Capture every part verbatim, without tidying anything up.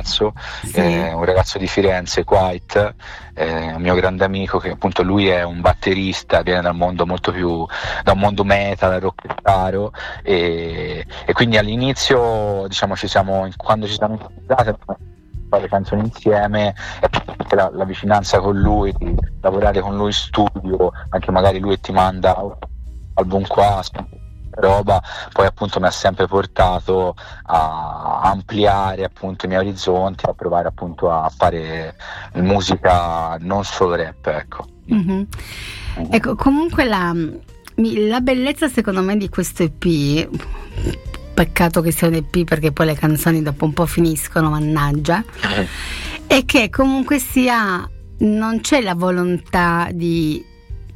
ragazzo, sì. eh, un ragazzo di Firenze, White, eh, un mio grande amico, che appunto lui è un batterista, viene dal mondo molto più, da un mondo metal, rockettaro, e, e quindi all'inizio, diciamo, ci siamo, quando ci siamo incontrati a fare canzoni insieme, e la, la vicinanza con lui, di lavorare con lui in studio, anche magari lui ti manda album qua, roba, poi appunto mi ha sempre portato a ampliare appunto i miei orizzonti, a provare appunto a fare musica non solo rap, ecco. Mm-hmm. Ecco, comunque la, la bellezza secondo me di questo E P, peccato che sia un E P perché poi le canzoni dopo un po' finiscono, mannaggia, è che comunque sia non c'è la volontà di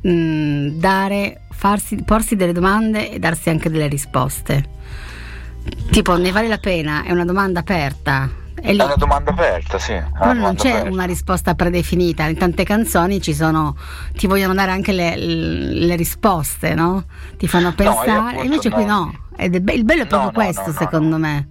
mh, dare farsi, porsi delle domande e darsi anche delle risposte, tipo ne vale la pena, è una domanda aperta, è, lì. È una domanda aperta, sì, però non c'è aperta. Una risposta predefinita. In tante canzoni ci sono, ti vogliono dare anche le, le risposte, no? Ti fanno pensare, no, invece no. qui no, ed è be- il bello è proprio no, no, questo, no, no, secondo no. me.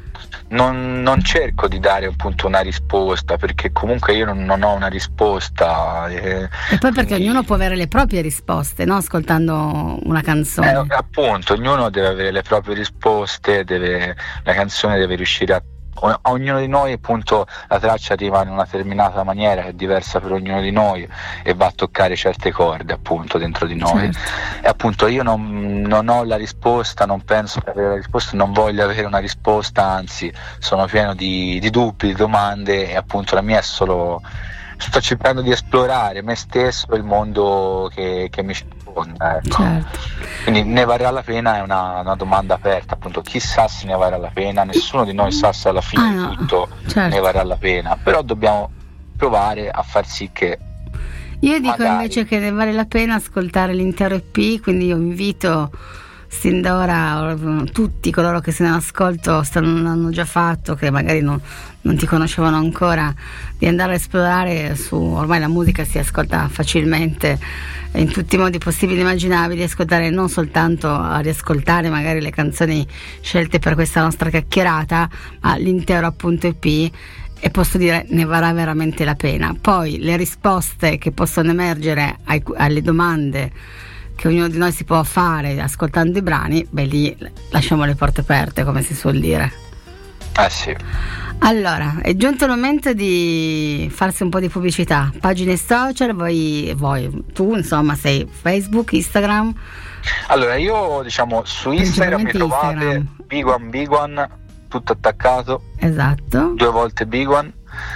Non, non cerco di dare appunto una risposta, perché comunque io non, non ho una risposta, eh, e poi perché quindi... ognuno può avere le proprie risposte, no? Ascoltando una canzone, eh, appunto ognuno deve avere le proprie risposte, deve, la canzone deve riuscire a, a ognuno di noi, appunto la traccia arriva in una determinata maniera che è diversa per ognuno di noi e va a toccare certe corde appunto dentro di noi, certo. E appunto io non, non ho la risposta, non penso di avere la risposta, non voglio avere una risposta, anzi sono pieno di, di dubbi, di domande, e appunto la mia è solo, sto cercando di esplorare me stesso e il mondo che, che mi circonda, ecco. Certo. Quindi ne varrà la pena è una, una domanda aperta, appunto chissà se ne varrà la pena, nessuno di noi sa se alla fine ah, no. tutto certo. ne varrà la pena, però dobbiamo provare a far sì che io dico magari... invece che ne vale la pena ascoltare l'intero E P, quindi io invito sin da ora tutti coloro che se ne ascolto stanno, l'hanno già fatto, che magari non, non ti conoscevano ancora, di andare a esplorare su, ormai la musica si ascolta facilmente in tutti i modi possibili e immaginabili, ascoltare non soltanto a riascoltare magari le canzoni scelte per questa nostra chiacchierata, ma l'intero appunto E P, e posso dire ne varrà veramente la pena. Poi le risposte che possono emergere ai, alle domande che ognuno di noi si può fare ascoltando i brani, beh lì lasciamo le porte aperte, come si suol dire. Eh sì. Allora, è giunto il momento di farsi un po' di pubblicità. Pagine social, voi, voi tu insomma sei Facebook, Instagram? Allora io diciamo su Instagram mi trovate Instagram. Biguan Biguan, tutto attaccato, Esatto, due volte Biguan.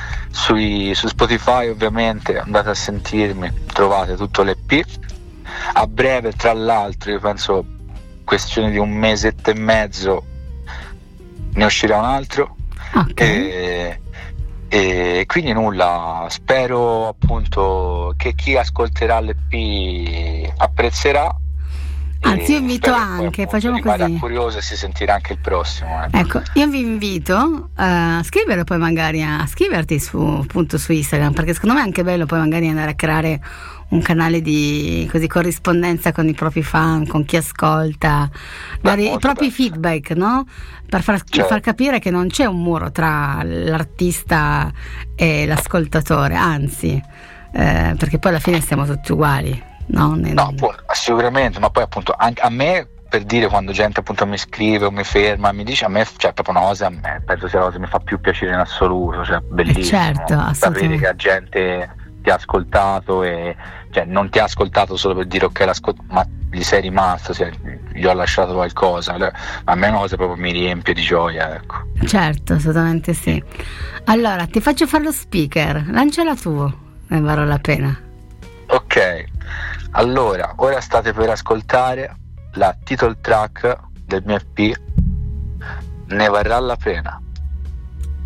Sui, su Spotify ovviamente andate a sentirmi, trovate tutto l'E P. A breve, tra l'altro, io penso questione di un mesetto e mezzo ne uscirà un altro. okay. e, e quindi nulla, spero appunto che chi ascolterà l'E P apprezzerà. Anzi, io invito spero anche, poi, appunto, facciamo rimarrà così. curioso e si sentirà anche il prossimo. Ecco, Ecco, io vi invito a scrivere, poi magari a scriverti su, appunto su Instagram, perché secondo me è anche bello poi magari andare a creare un canale di così corrispondenza con i propri fan, con chi ascolta, dare i propri bello. feedback, no? Per far, certo. far capire che non c'è un muro tra l'artista e l'ascoltatore, anzi, eh, perché poi alla fine siamo tutti uguali. No, ne... no può, sicuramente, ma poi appunto anche a me, per dire, quando gente appunto mi scrive o mi ferma, mi dice, a me, cioè proprio una cosa, a me penso sia la cosa che mi fa più piacere in assoluto, cioè bellissimo, certo, sapere che la gente ti ha ascoltato e cioè non ti ha ascoltato solo per dire ok l'ascolto, ma gli sei rimasto, cioè, gli ho lasciato qualcosa, a me è una cosa proprio mi riempie di gioia, ecco. Certo, assolutamente sì. Allora ti faccio fare lo speaker, lanciala tu, ne varrà la pena. Ok, allora ora state per ascoltare la title track del mio E P, Ne varrà la pena.